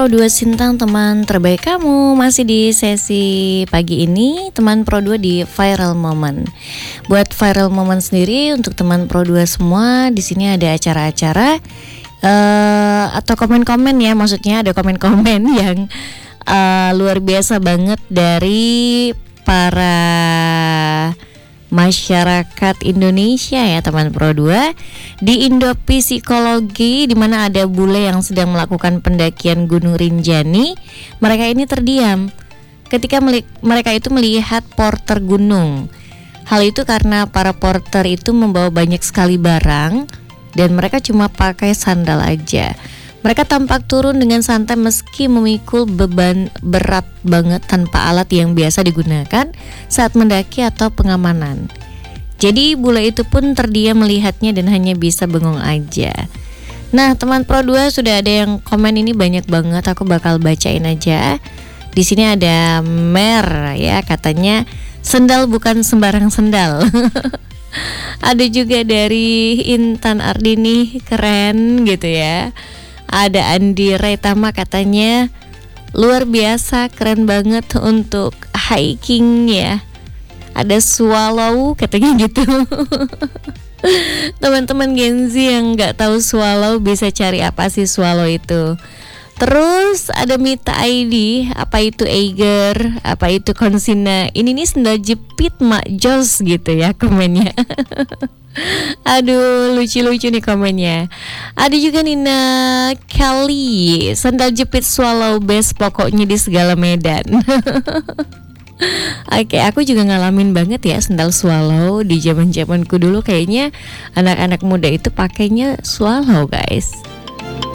Pro 2 Sintang, teman terbaik kamu, masih di sesi pagi ini teman Pro 2 di Viral Moment. Buat Viral Moment sendiri untuk teman Pro 2 semua, di sini ada acara-acara atau komen-komen ya, maksudnya ada komen-komen yang luar biasa banget dari para masyarakat Indonesia ya teman Pro 2 di Indo Psikologi, di mana ada bule yang sedang melakukan pendakian Gunung Rinjani. Mereka ini terdiam ketika mereka itu melihat porter gunung. Hal itu karena para porter itu membawa banyak sekali barang dan mereka cuma pakai sandal aja. Mereka tampak turun dengan santai meski memikul beban berat banget tanpa alat yang biasa digunakan saat mendaki atau pengamanan. Jadi bule itu pun terdiam melihatnya dan hanya bisa bengong aja. Nah, teman Pro 2 sudah ada yang komen ini banyak banget, aku bakal bacain aja. Di sini ada Mer ya, katanya sendal bukan sembarang sendal. Ada juga dari Intan Ardini, keren gitu ya. Ada Andi Raitama, katanya luar biasa, keren banget untuk hiking ya. Ada swallow, katanya gitu. Teman-teman Gen Z yang nggak tahu swallow bisa cari apa sih swallow itu. Terus ada Mita ID, apa itu Eiger, apa itu Konsina. Ini nih sendal jepit Mak Jos gitu ya komennya. Aduh, lucu-lucu nih komennya. Ada juga Nina Kelly, sandal jepit swallow best pokoknya di segala medan. Oke, aku juga ngalamin banget ya sandal swallow di zaman-zamanku dulu. Kayaknya anak-anak muda itu pakainya swallow, guys.